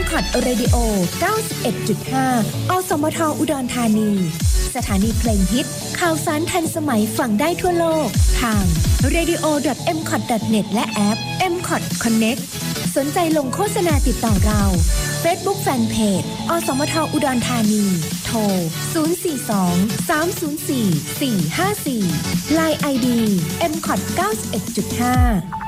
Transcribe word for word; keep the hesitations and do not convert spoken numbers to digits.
เอ็ม ซี โอ ที Radio เก้าสิบเอ็ดจุดห้า อสมทอุดรธานีสถานีเพลงฮิตข่าวสารทันสมัยฟังได้ทั่วโลกทาง เรดิโอ ดอท เอ็ม ซี โอ ที ดอท เน็ต และแอป เอ็ม ซี โอ ที Connect สนใจลงโฆษณาติดต่อเรา Facebook Fanpage อสมทอุดรธานีโทรศูนย์ สี่ สอง สาม ศูนย์ สี่ สี่ ห้า สี่ ไลน์ ไอ ดี เอ็ม ซี โอ ที เก้าสิบเอ็ดจุดห้า